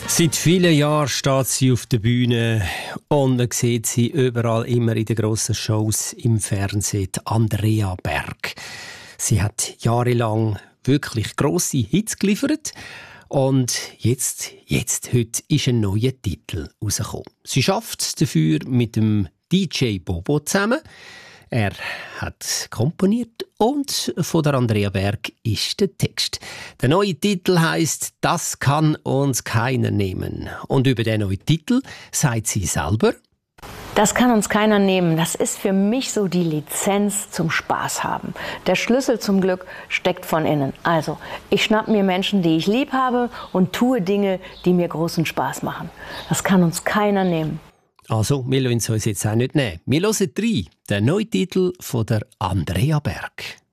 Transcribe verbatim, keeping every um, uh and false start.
Seit vielen Jahren steht sie auf der Bühne und man sieht sie überall immer in den grossen Shows im Fernsehen. Andrea Berg. Sie hat jahrelang wirklich grosse Hits geliefert und jetzt, jetzt, heute ist ein neuer Titel rausgekommen. Sie schafft es dafür mit dem D J Bobo zusammen. Er hat komponiert und von der Andrea Berg ist der Text. Der neue Titel heisst «Das kann uns keiner nehmen». Und über den neuen Titel sagt sie selber: Das kann uns keiner nehmen. Das ist für mich so die Lizenz zum Spaß haben. Der Schlüssel zum Glück steckt von innen. Also, ich schnapp mir Menschen, die ich lieb habe und tue Dinge, die mir großen Spaß machen. Das kann uns keiner nehmen. Also, wir lassen es uns jetzt auch nicht nehmen. Wir hören rein, den neuen Titel von der Andrea Berg.